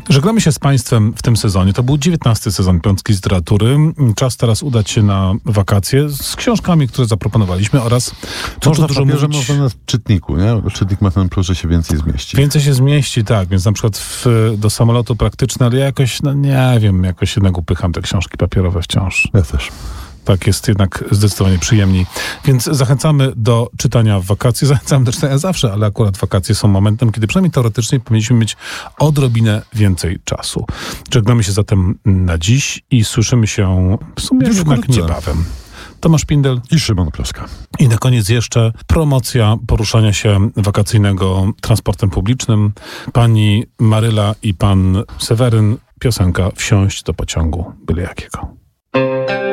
Żegnamy się z Państwem w tym sezonie. To był 19. sezon Piątki z Literatury. Czas teraz udać się na wakacje z książkami, które zaproponowaliśmy oraz... Można na czytniku, nie? Czytnik ma ten plus, że się więcej zmieści. Więcej się zmieści, tak. Więc na przykład do samolotu praktyczne, ale ja jakoś, nie wiem, jakoś jednak upycham te książki papierowe wciąż. Ja też. Tak, jest jednak zdecydowanie przyjemniej. Więc zachęcamy do czytania w wakacje. Zachęcamy do czytania zawsze, ale akurat wakacje są momentem, kiedy przynajmniej teoretycznie powinniśmy mieć odrobinę więcej czasu. Żegnamy się zatem na dziś i słyszymy się w sumie już jednak niebawem. Tomasz Pindel i Szymon Kloska. I na koniec jeszcze promocja poruszania się wakacyjnego transportem publicznym. Pani Maryla i pan Seweryn, piosenka Wsiąść do pociągu byle jakiego.